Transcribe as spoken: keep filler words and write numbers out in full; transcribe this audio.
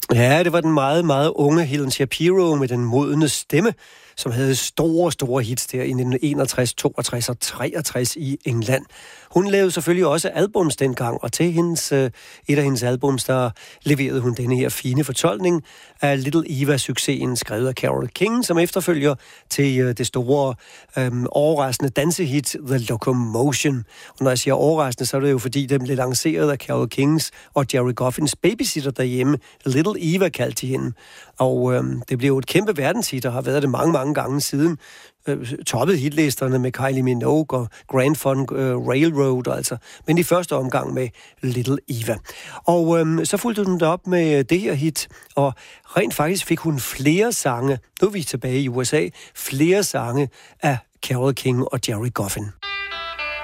Ja, det var den meget, meget unge Helen Shapiro med den modne stemme, som havde store, store hits der i nitten enogtres, toogtres og treogtres i England. Hun lavede selvfølgelig også albums dengang, og til hendes, et af hendes albums, der leverede hun denne her fine fortolkning af Little Eva-succesen, skrevet af Carole King, som efterfølger til det store, øhm, overraskende dansehit The Locomotion. Og når jeg siger overraskende, så er det jo fordi, den blev lanceret af Carole Kings og Jerry Goffins babysitter derhjemme. Little Eva kaldte de hende. Og øhm, det blev jo et kæmpe verdenshit, og har været det mange, mange gange siden. Øh, toppet hitlisterne med Kylie Minogue og Grand Funk øh, Railroad, altså. Men i første omgang med Little Eva. Og øhm, så fulgte hun op med det her hit, og rent faktisk fik hun flere sange, nu er vi tilbage i U S A, flere sange af Carole King og Jerry Goffin.